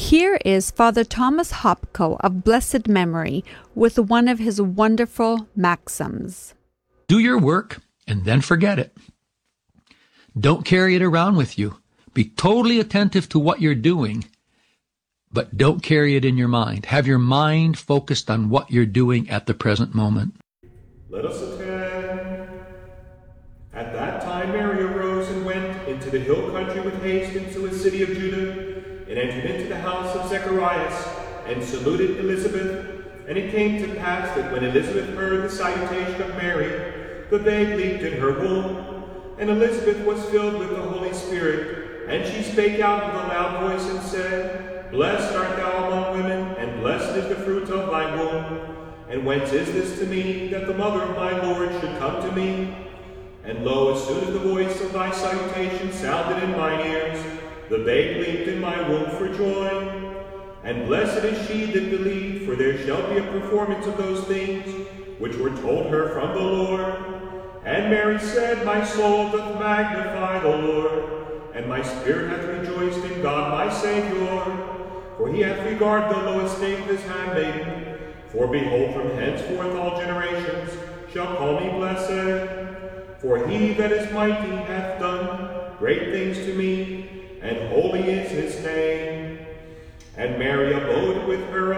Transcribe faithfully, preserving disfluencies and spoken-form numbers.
Here is Father Thomas Hopko of blessed memory with one of his wonderful maxims. Do your work and then forget it. Don't carry it around with you. Be totally attentive to what you're doing, but don't carry it in your mind. Have your mind focused on what you're doing at the present moment. Let us attend. At that time Mary arose and went into the hill country with haste into a city of Judah, and entered into the house of Zacharias, and saluted Elizabeth. And it came to pass that when Elizabeth heard the salutation of Mary, the babe leaped in her womb. And Elizabeth was filled with the Holy Spirit, and she spake out with a loud voice and said, Blessed art thou among women, and blessed is the fruit of thy womb. And whence is this to me, that the mother of my Lord should come to me? And lo, as soon as the voice of thy salutation sounded in mine ears, the babe leaped in my womb for joy. And blessed is she that believed, for there shall be a performance of those things which were told her from the Lord. And Mary said, My soul doth magnify the Lord, and my spirit hath rejoiced in God my Saviour. For he hath regarded the low estate of his handmaiden. For behold, from henceforth all generations shall call me blessed. For he that is mighty hath done great things to me, and holy is his name. And Mary abode with her